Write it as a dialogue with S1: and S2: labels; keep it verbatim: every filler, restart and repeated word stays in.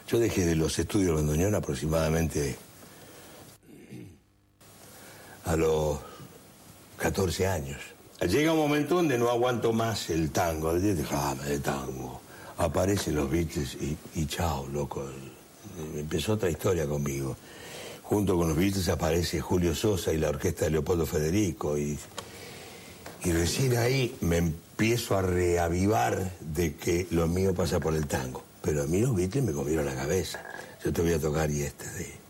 S1: Yo dejé de los estudios Bandoneón aproximadamente a los catorce años. Llega un momento donde no aguanto más el tango. Déjame de tango. Aparecen los Beatles y, y chao, loco. Empezó otra historia conmigo. Junto con los Beatles aparece Julio Sosa y la orquesta de Leopoldo Federico. Y, y recién ahí me empiezo a reavivar de que lo mío pasa por el tango. Pero a mí los Beatles me comieron la cabeza. Yo te voy a tocar y este de...